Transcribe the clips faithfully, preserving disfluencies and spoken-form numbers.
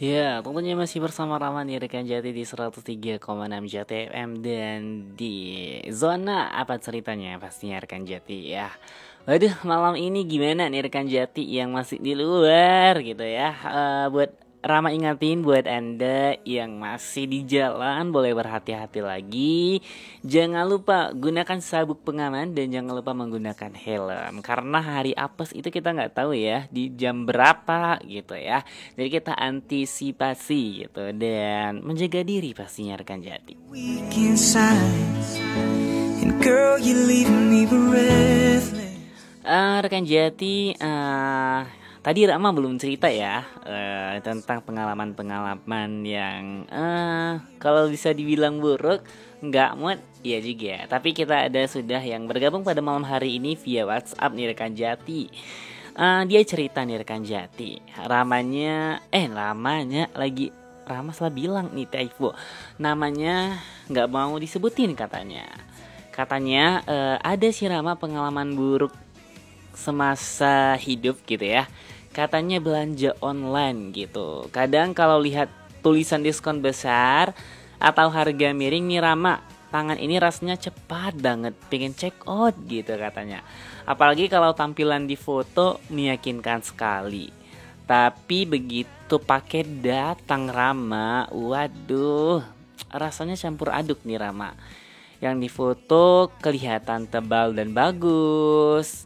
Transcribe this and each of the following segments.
Ya, tentunya masih bersama Rama di Rekan Jati di seratus tiga koma enam Jati F M dan di zona apa ceritanya pastinya Rekan Jati ya. Waduh, malam ini gimana nih Rekan Jati yang masih di luar gitu ya. Eh, buat Rama ingatin buat Anda yang masih di jalan boleh berhati-hati lagi. Jangan lupa gunakan sabuk pengaman dan jangan lupa menggunakan helm. Karena hari apes itu kita nggak tahu ya di jam berapa gitu ya. Jadi kita antisipasi gitu dan menjaga diri pastinya Rekan Jati. Weak inside, and girl, you're leaving me breathless. Ah, Rekan Jati, ah, tadi Rama belum cerita ya eh, tentang pengalaman-pengalaman yang eh, kalau bisa dibilang buruk, nggak mood, ya juga. Tapi kita ada sudah yang bergabung pada malam hari ini via WhatsApp nih Rekan Jati. Eh, dia cerita nih Rekan Jati, ramanya, eh lamanya lagi Rama salah bilang nih Taifu, namanya nggak mau disebutin katanya. Katanya eh, ada sih Rama pengalaman buruk semasa hidup gitu ya. Katanya belanja online gitu. Kadang kalau lihat tulisan diskon besar atau harga miring nih Rama, tangan ini rasanya cepat banget pengen check out gitu katanya. Apalagi kalau tampilan di foto meyakinkan sekali. Tapi begitu pakai datang Rama, waduh, rasanya campur aduk nih Rama. Yang di foto kelihatan tebal dan bagus,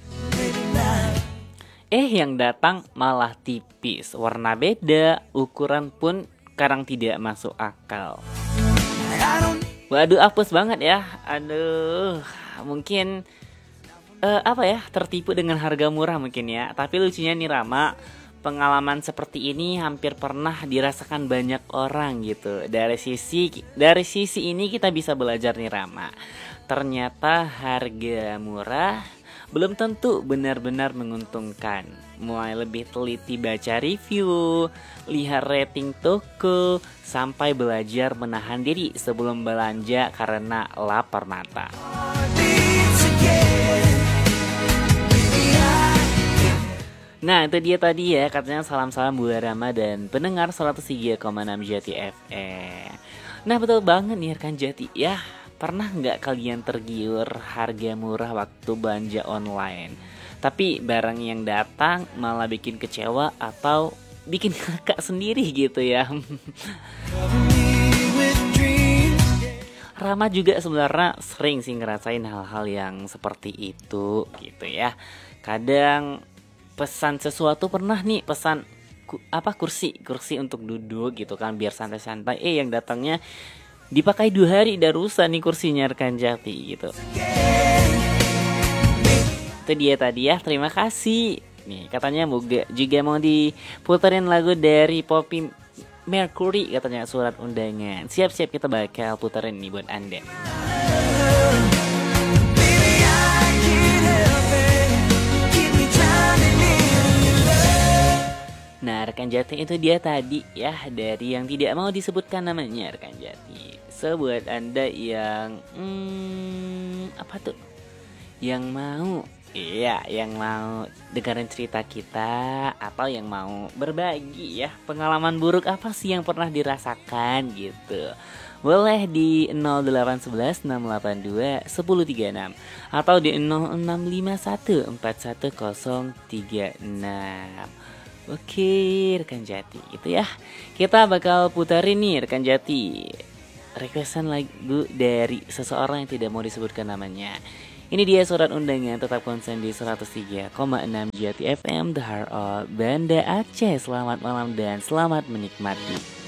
eh yang datang malah tipis, warna beda, ukuran pun kadang tidak masuk akal. Waduh, apes banget ya. Aduh, mungkin eh, apa ya, tertipu dengan harga murah mungkin ya. Tapi lucunya nih Rama, pengalaman seperti ini hampir pernah dirasakan banyak orang gitu. Dari sisi dari sisi ini kita bisa belajar nih Rama. Ternyata harga murah belum tentu benar-benar menguntungkan. Mulai lebih teliti baca review, lihat rating toko, sampai belajar menahan diri sebelum belanja karena lapar mata. Nah itu dia tadi ya, katanya salam-salam buat Rama dan pendengar seratus tiga koma enam Jati F M. Nah betul banget nih rekan Jati ya. Pernah nggak kalian tergiur harga murah waktu belanja online, tapi barang yang datang malah bikin kecewa atau bikin kakak sendiri gitu ya? Rama juga sebenarnya sering sih ngerasain hal-hal yang seperti itu gitu ya. Kadang pesan sesuatu, pernah nih pesan ku, apa kursi kursi untuk duduk gitu kan biar santai-santai, eh yang datangnya dipakai dua hari udah rusak nih kursinya rekan Jati gitu. Itu dia tadi ya, terima kasih. Nih katanya juga, juga mau diputerin lagu dari Poppy Mercury katanya, surat undangan. Siap-siap kita bakal puterin nih buat Anda. Nah rekan Jati itu dia tadi ya, dari yang tidak mau disebutkan namanya rekan Jati. So buat Anda yang hmm, apa tuh, yang mau, iya yang mau dengerin cerita kita atau yang mau berbagi ya pengalaman buruk apa sih yang pernah dirasakan gitu, boleh di nol delapan satu satu enam delapan dua satu nol tiga enam atau di nol enam lima satu empat satu nol tiga enam. Oke rekan Jati gitu ya, kita bakal puterin nih rekan Jati requestan lagu dari seseorang yang tidak mau disebutkan namanya. Ini dia surat undangan, tetap konsen di seratus tiga koma enam Jati F M, The Heart of Banda Aceh. Selamat malam dan selamat menikmati.